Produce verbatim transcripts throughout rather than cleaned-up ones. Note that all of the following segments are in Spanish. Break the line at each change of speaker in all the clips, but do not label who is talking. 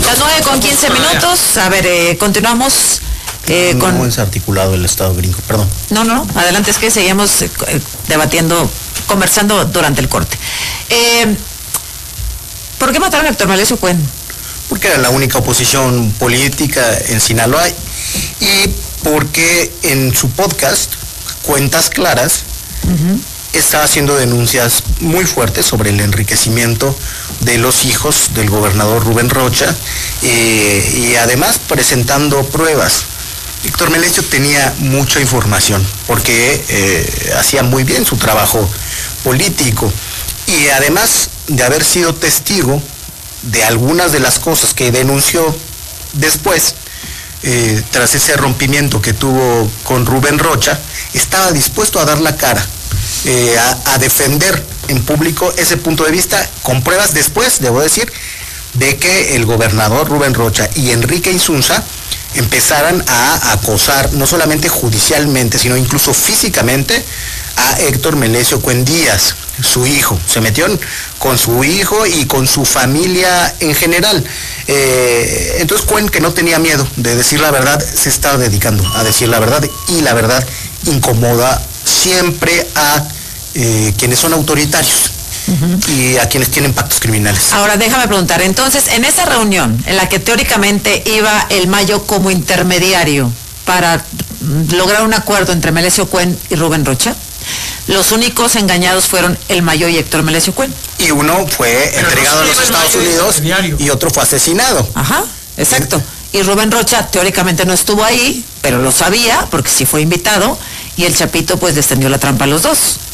Las nueve con quince minutos. A ver, eh, continuamos. Eh,
no
con...
es articulado el Estado gringo, perdón.
No, no, adelante, es que seguimos eh, debatiendo, conversando durante el corte. Eh, ¿Por qué mataron a Héctor Melesio Cuen?
Porque era la única oposición política en Sinaloa y porque en su podcast, Cuentas Claras, uh-huh. está haciendo denuncias muy fuertes sobre el enriquecimiento de los hijos del gobernador Rubén Rocha eh, y además presentando pruebas. Héctor Melesio tenía mucha información porque eh, hacía muy bien su trabajo político y además de haber sido testigo de algunas de las cosas que denunció después, eh, tras ese rompimiento que tuvo con Rubén Rocha, estaba dispuesto a dar la cara, eh, a, a defender en público ese punto de vista con pruebas después, debo decir, de que el gobernador Rubén Rocha y Enrique Insunza empezaran a acosar, no solamente judicialmente, sino incluso físicamente, a Héctor Melesio Cuen Díaz, su hijo. Se metieron con su hijo y con su familia en general. Eh, entonces Cuen, que no tenía miedo de decir la verdad, se estaba dedicando a decir la verdad, y la verdad incomoda siempre a eh, quienes son autoritarios. Uh-huh. Y a quienes tienen pactos criminales.
Ahora déjame preguntar, entonces, en esa reunión en la que teóricamente iba el Mayo como intermediario para lograr un acuerdo entre Melesio Cuen y Rubén Rocha, los únicos engañados fueron el Mayo y Héctor Melesio Cuen.
Y uno fue Pero entregado no a los Estados Unidos y otro fue asesinado.
Ajá, exacto. Y Rubén Rocha teóricamente no estuvo ahí, pero lo sabía porque sí fue invitado, y el Chapito pues les tendió la trampa a los dos.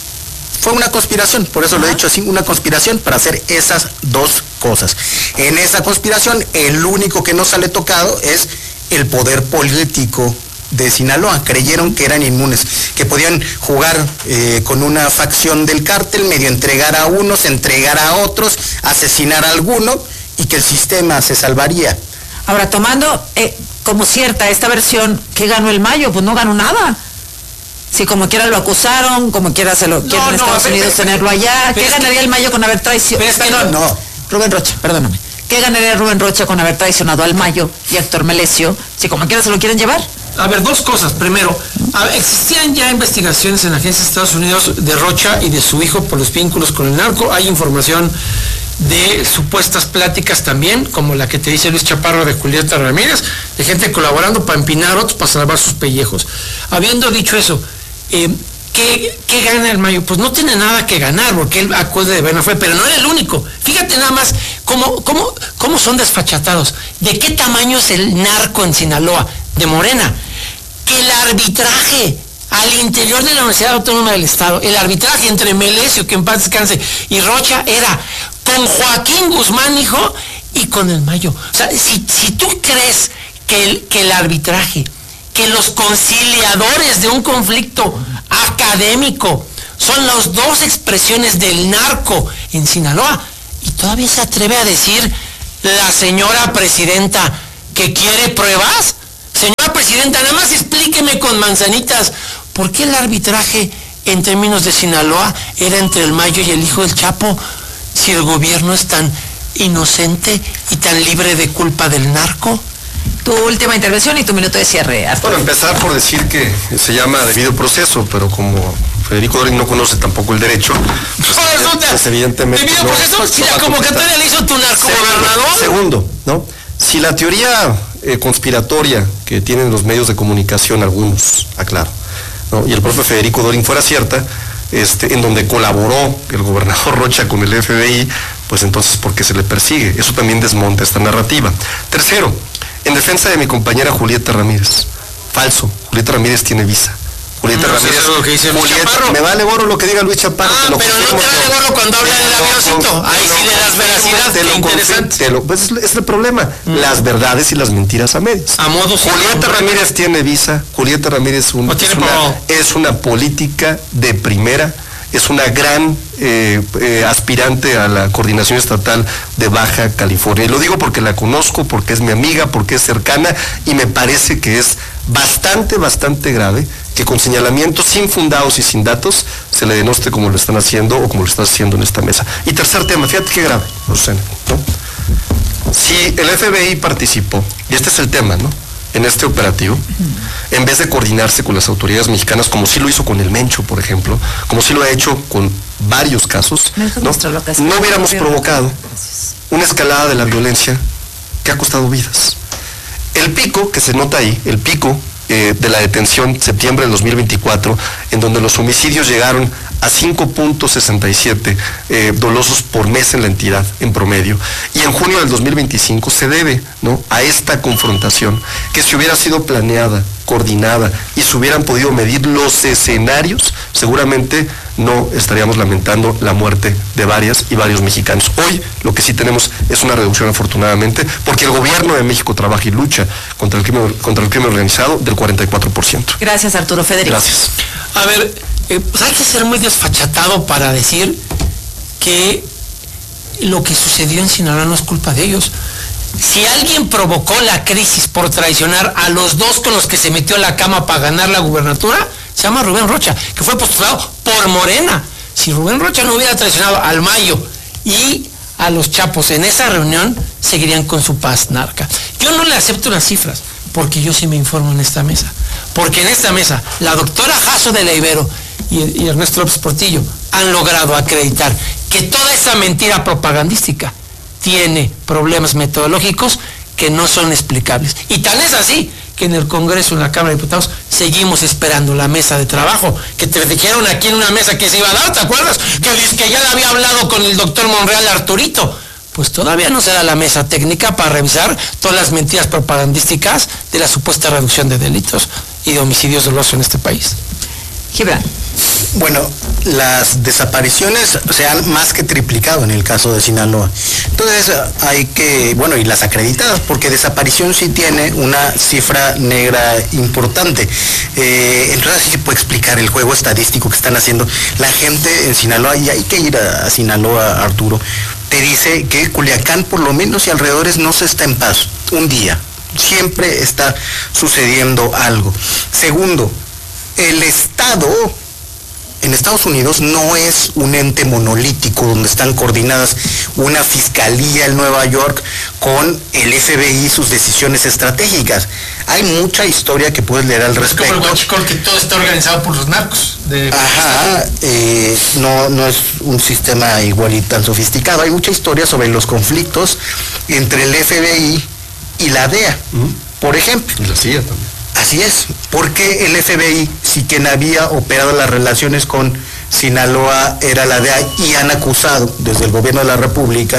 Fue una conspiración, por eso Ajá. lo he dicho así, una conspiración para hacer esas dos cosas. En esa conspiración, el único que no sale tocado es el poder político de Sinaloa. Creyeron que eran inmunes, que podían jugar eh, con una facción del cártel, medio entregar a unos, entregar a otros, asesinar a alguno, y que el sistema se salvaría.
Ahora, tomando eh, como cierta esta versión, ¿qué ganó el Mayo? Pues no ganó nada. Si como quiera lo acusaron, como quiera se lo quieren no, en Estados no, Unidos pero, tenerlo allá. ¿Qué ganaría el Mayo con haber traicionado?
Perdón, no.
Rubén Rocha, perdóname. ¿Qué ganaría Rubén Rocha con haber traicionado al Mayo y a Héctor Melesio? Si como quiera se lo quieren llevar.
A ver, dos cosas. Primero, a ver, existían ya investigaciones en la agencia de Estados Unidos de Rocha y de su hijo por los vínculos con el narco. Hay información de supuestas pláticas también, como la que te dice Luis Chaparro de Julieta Ramírez, de gente colaborando para empinar a otros para salvar sus pellejos. Habiendo dicho eso, eh, ¿qué, ¿qué gana el Mayo? Pues no tiene nada que ganar, porque él acude de buena fe, pero no era el único. Fíjate nada más cómo, cómo, cómo son desfachatados. ¿De qué tamaño es el narco en Sinaloa? De Morena. Que el arbitraje al interior de la Universidad Autónoma del Estado, el arbitraje entre Melesio, que en paz descanse, y Rocha, era con Joaquín Guzmán, hijo, y con el Mayo. O sea, si, si tú crees que el, que el arbitraje, que los conciliadores de un conflicto académico son las dos expresiones del narco en Sinaloa, y todavía se atreve a decir la señora presidenta que quiere pruebas. Señora presidenta, nada más explíqueme con manzanitas, ¿por qué el arbitraje en términos de Sinaloa era entre el Mayo y el hijo del Chapo, si el gobierno es tan inocente y tan libre de culpa del narco?
Tu última intervención y tu minuto de cierre, Arturo.
Bueno, empezar por decir que se llama debido proceso, pero como Federico Doring no conoce tampoco el derecho, pues,
pues,
pues evidentemente
debido
no,
proceso,
no
si la convocatoria le hizo tu narcogobernador.
Segundo, ¿no? Si la teoría eh, conspiratoria que tienen los medios de comunicación, algunos, aclaro, ¿no? y el propio Federico Doring fuera cierta, este, en donde colaboró el gobernador Rocha con el F B I, pues entonces, ¿por qué se le persigue? Eso también desmonta esta narrativa. Tercero, en defensa de mi compañera Julieta Ramírez, falso, Julieta Ramírez tiene visa. Julieta
no,
Ramírez,
eso es lo que dice Luis
Julieta,
Chaparro.
me vale gorro lo que diga Luis Chaparro.
Ah,
te lo
pero no te vale gorro cuando habla del avioncito. Ahí sí le das veracidad,
te lo
interesante.
Te lo, pues es, es el problema, mm. las verdades y las mentiras a medias.
A modo
Julieta Ramírez tiene visa, Julieta Ramírez un, es, una, es una política de primera, es una gran eh, eh, aspirante a la coordinación estatal de Baja California. Y lo digo porque la conozco, porque es mi amiga, porque es cercana, y me parece que es bastante, bastante grave que con señalamientos infundados y sin datos se le denoste como lo están haciendo o como lo están haciendo en esta mesa. Y tercer tema, fíjate qué grave, Rosana, ¿no? Si Si el F B I participó, y este es el tema, ¿no?, en este operativo, en vez de coordinarse con las autoridades mexicanas, como sí lo hizo con el Mencho, por ejemplo, como sí lo ha hecho con varios casos, ¿no?, no hubiéramos provocado una escalada de la violencia que ha costado vidas. El pico que se nota ahí, el pico eh, de la detención, septiembre del dos mil veinticuatro, en donde los homicidios llegaron a cinco punto sesenta y siete eh, dolosos por mes en la entidad, en promedio, y en junio del dos mil veinticinco se debe, ¿no?, a esta confrontación, que si hubiera sido planeada, coordinada, y se hubieran podido medir los escenarios, seguramente no estaríamos lamentando la muerte de varias y varios mexicanos. Hoy lo que sí tenemos es una reducción, afortunadamente, porque el gobierno de México trabaja y lucha contra el crimen, contra el crimen organizado del cuarenta y cuatro por ciento.
Gracias, Arturo. Federico.
Gracias.
A ver, eh, pues hay que ser muy desfachatado para decir que lo que sucedió en Sinaloa no es culpa de ellos. Si alguien provocó la crisis por traicionar a los dos con los que se metió a la cama para ganar la gubernatura, se llama Rubén Rocha, que fue postulado por Morena. Si Rubén Rocha no hubiera traicionado al Mayo y a los Chapos en esa reunión, seguirían con su paz narca. Yo no le acepto las cifras, porque yo sí me informo en esta mesa. Porque en esta mesa, la doctora Jasso de la Ibero y, y Ernesto López Portillo han logrado acreditar que toda esa mentira propagandística tiene problemas metodológicos que no son explicables. Y tal es así que en el Congreso, en la Cámara de Diputados, seguimos esperando la mesa de trabajo, que te dijeron aquí en una mesa que se iba a dar, ¿te acuerdas? Que, que ya le había hablado con el doctor Monreal Arturito. Pues todavía no se da la mesa técnica para revisar todas las mentiras propagandísticas de la supuesta reducción de delitos y de homicidios dolosos en este país.
Gibran.
Bueno, las desapariciones se han más que triplicado en el caso de Sinaloa. Entonces hay que, bueno, y las acreditadas, porque desaparición sí tiene una cifra negra importante. Eh, entonces así se puede explicar el juego estadístico que están haciendo la gente en Sinaloa, y hay que ir a, a Sinaloa, Arturo. Te dice que Culiacán, por lo menos y alrededores, no se está en paz un día. Siempre está sucediendo algo. Segundo, el Estado en Estados Unidos no es un ente monolítico donde están coordinadas una fiscalía en Nueva York con el F B I y sus decisiones estratégicas. Hay mucha historia que puedes leer al respecto.
Es como el huachicol, que todo está organizado por los narcos. De...
Ajá, eh, no, no es un sistema igual y tan sofisticado. Hay mucha historia sobre los conflictos entre el F B I y la D E A, ¿Mm? por ejemplo.
Y la C I A también.
Así es, porque el F B I, si quien había operado las relaciones con Sinaloa era la D E A, y han acusado desde el gobierno de la República.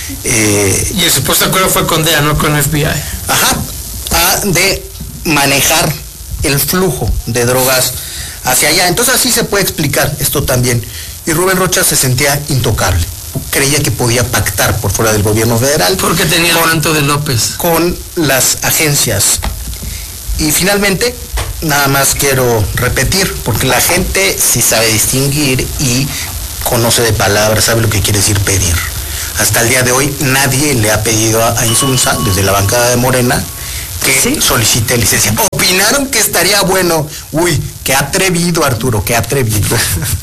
Eh,
y el supuesto acuerdo fue con D E A, no con F B I.
Ajá, a, de manejar el flujo de drogas hacia allá. Entonces así se puede explicar esto también. Y Rubén Rocha se sentía intocable. Creía que podía pactar por fuera del gobierno federal.
Porque tenía el manto de López.
Con las agencias. Y finalmente, nada más quiero repetir, porque la gente sí sabe distinguir y conoce de palabras, sabe lo que quiere decir pedir. Hasta el día de hoy nadie le ha pedido a, a Insunza, desde la bancada de Morena, que ¿Sí? solicite licencia. Opinaron que estaría bueno. Uy, qué atrevido, Arturo, qué atrevido.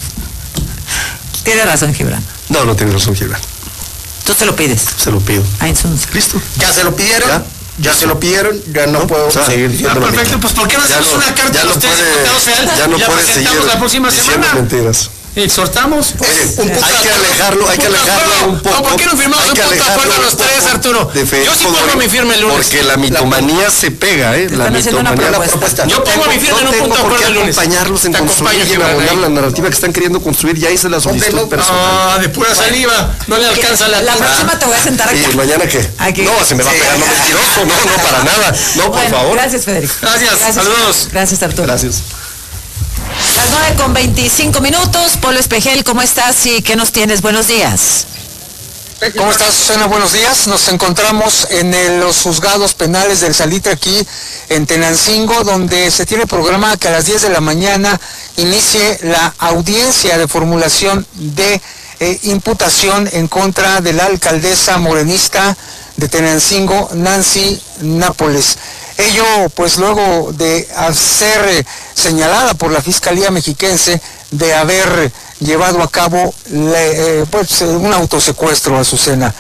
Tiene razón, Gibran.
No, no tiene razón, Gibran.
¿Tú te lo pides?
Se lo pido.
A Insunza.
Listo.
¿Ya se lo pidieron?
¿Ya?
Ya se lo pidieron, ya no, no puedo o sea, seguir diciendo
ah, perfecto, pues ¿por qué no hacemos no, una carta a los tres diputados federales?
Ya no
la
puede seguir
la próxima semana.
Mentiras.
Exhortamos.
Pues, Oye, un hay que alejarlo, hay que alejarlo un poco.
No, ¿por qué no firmamos un punto de acuerdo los tres, Arturo? Yo sí pongo mi firme el lunes.
Porque la mitomanía se pega, ¿eh? La mitomanía.
La propuesta.
Yo pongo mi firme en un punto de acuerdo el lunes.
acompañarlos en construir y en abonar la narrativa que están queriendo construir. Ya hice la solicitud personal.
Ah, de pura saliva. No le alcanza la
La próxima te voy a sentar aquí.
¿Y mañana qué? No, se me va a pegar lo mentiroso. No, no, para nada. No, por favor.
Gracias, Federico.
Gracias. Saludos.
Gracias, Arturo.
Gracias.
Las nueve con veinticinco minutos. Polo Espejel, ¿cómo estás y qué nos tienes? Buenos días.
¿Cómo estás, Susana? Buenos días. Nos encontramos en el, los juzgados penales del Salitre aquí en Tenancingo, donde se tiene programada que a las diez de la mañana inicie la audiencia de formulación de eh, imputación en contra de la alcaldesa morenista de Tenancingo, Nancy Nápoles. Ello, pues luego de ser eh, señalada por la Fiscalía Mexiquense de haber llevado a cabo le, eh, pues, un autosecuestro a Azucena.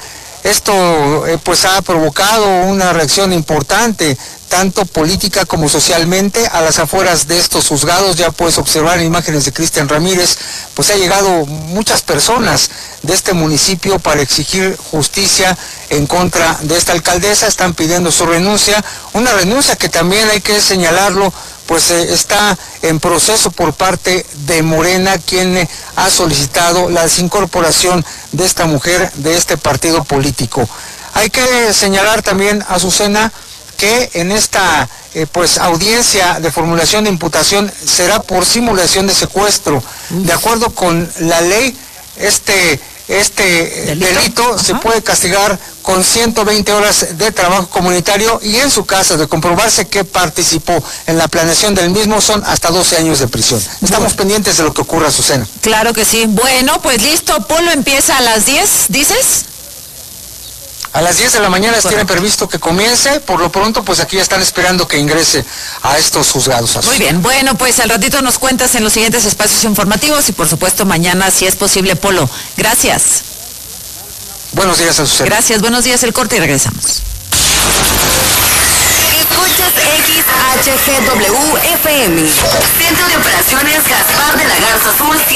Esto eh, pues ha provocado una reacción importante, tanto política como socialmente. A las afueras de estos juzgados, ya puedes observar imágenes de Cristian Ramírez, pues ha llegado muchas personas de este municipio para exigir justicia en contra de esta alcaldesa. Están pidiendo su renuncia, una renuncia que también hay que señalarlo, pues eh, está en proceso por parte de Morena, quien eh, ha solicitado la desincorporación de esta mujer de este partido político. Hay que señalar también, Azucena, que en esta eh, pues audiencia de formulación de imputación será por simulación de secuestro. De acuerdo con la ley, este este delito, delito se puede castigar con ciento veinte horas de trabajo comunitario, y en su caso de comprobarse que participó en la planeación del mismo son hasta doce años de prisión. Estamos bueno. pendientes de lo que ocurra, Azucena.
Claro que sí. Bueno, pues listo, Polo empieza a las diez, ¿dices?
A las diez de la mañana tiene previsto que comience. Por lo pronto, pues aquí ya están esperando que ingrese a estos juzgados.
Muy bien, bueno, pues al ratito nos cuentas en los siguientes espacios informativos y por supuesto mañana, si es posible, Polo. Gracias.
Buenos días, Azucena.
Gracias, buenos días, el corte y regresamos.
Escuchas X H G W F M, Centro de Operaciones Gaspar de la Garza Azul.